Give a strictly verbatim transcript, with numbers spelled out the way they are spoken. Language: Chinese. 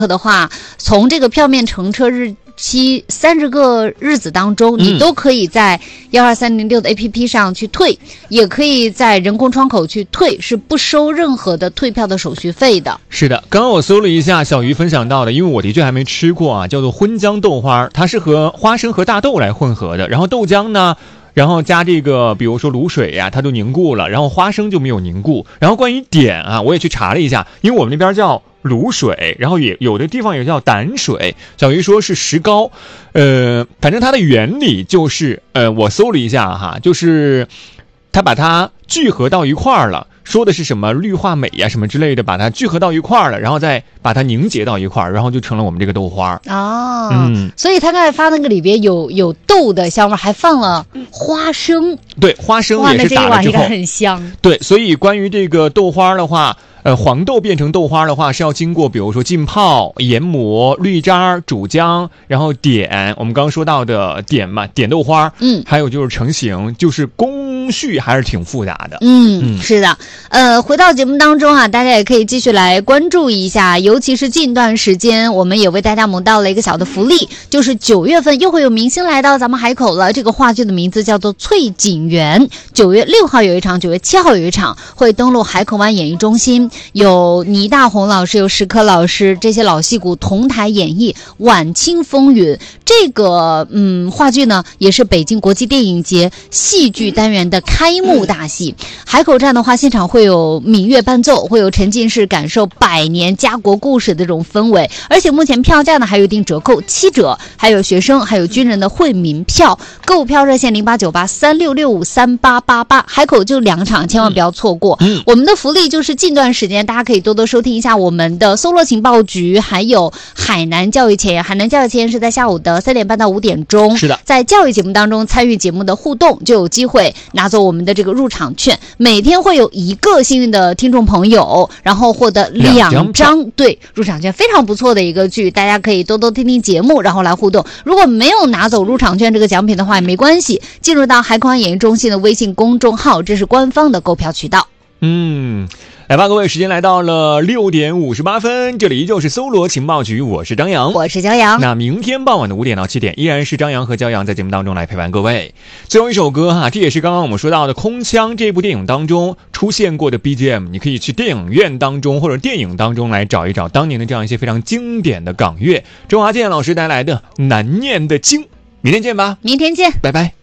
的话，从这个票面乘车日期三十个日子当中，你都可以在一二三零六的 A P P 上去退，嗯、也可以在人工窗口去退，是不收任何的退票的手续费的。 是的，刚刚我搜了一下小鱼分享到的，因为我的确还没吃过啊，叫做荤浆豆花，它是和花生和大豆来混合的，然后豆浆呢。然后加这个比如说卤水呀、啊、它就凝固了，然后花生就没有凝固。然后关于碘啊，我也去查了一下，因为我们那边叫卤水，然后也有的地方也叫胆水，小鱼说是石膏。呃反正它的原理就是呃我搜了一下哈，就是它把它聚合到一块儿了，说的是什么氯化镁呀、啊、什么之类的，把它聚合到一块儿了，然后再把它凝结到一块儿，然后就成了我们这个豆花。 哦，嗯，所以他刚才发那个里边有有豆的香味，还放了花生。对， 花生也是打了之后， 这个很香。 对，所以关于这个豆花的话，呃，黄豆变成豆花的话是要经过比如说浸泡、研磨、滤渣、煮浆，然后点，我们刚刚说到的点嘛，点豆花，嗯，还有就是成型，就是工序还是挺复杂的。 嗯，嗯是的。呃，回到节目当中啊，大家也可以继续来关注一下，尤其是近段时间，我们也为大家萌到了一个小的福利，就是九月份又会有明星来到咱们海口了。这个话剧的名字叫做《翠景园》，九月六号有一场，九月七号有一场，会登陆海口湾演艺中心。有倪大红老师，有石柯老师，这些老戏骨同台演绎《晚清风云》。这个嗯话剧呢，也是北京国际电影节戏剧单元的开幕大戏。海口站的话，现场会有闽乐伴奏，会有沉浸式感受百年家国故事的这种氛围。而且目前票价呢还有一定折扣，七折，还有学生还有军人的惠民票。购票热线零八九八三六六五三八八八，海口就两场，千万不要错过。嗯，我们的福利就是近段时间大家可以多多收听一下我们的搜罗情报局，还有海南教育前沿。海南教育前沿是在下午的三点半到五点钟。 是的， 在教育节目当中参与节目的互动，就有机会拿走我们的这个入场券。每天会有一个幸运的听众朋友，然后获得两张对入场券，非常不错的一个剧，大家可以多多听听节目，然后来互动。如果没有拿走入场券这个奖品的话也没关系，进入到海口湾演艺中心的微信公众号，这是官方的购票渠道。 嗯，来吧，各位，时间来到了六点五十八分，这里依旧是搜罗情报局，我是张扬， 我是骄阳。 那明天傍晚的五点到七点，依然是张扬和骄阳在节目当中来陪伴各位。最后一首歌哈，这也是刚刚我们说到的《空腔》这部电影当中出现过的 B G M， 你可以去电影院当中或者电影当中来找一找当年的这样一些非常经典的港乐。周华健老师带来的《难念的经》，明天见吧， 明天见， 拜拜。